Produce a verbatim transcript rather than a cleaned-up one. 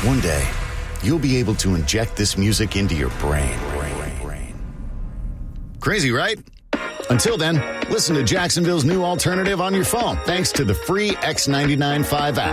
One day, you'll be able to inject this music into your brain. Crazy, right? Until then, listen to Jacksonville's new alternative on your phone, thanks to the free X ninety-nine five app.